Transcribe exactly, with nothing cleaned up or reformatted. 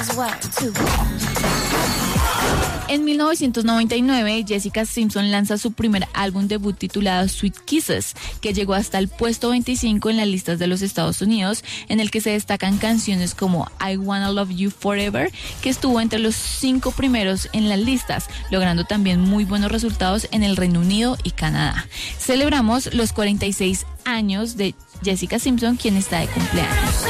En mil novecientos noventa y nueve, Jessica Simpson lanza su primer álbum debut titulado Sweet Kisses, que llegó hasta el puesto veinticinco en las listas de los Estados Unidos, en el que se destacan canciones como I Wanna Love You Forever, que estuvo entre los cinco primeros en las listas, logrando también muy buenos resultados en el Reino Unido y Canadá. Celebramos los cuarenta y seis años de Jessica Simpson, quien está de cumpleaños.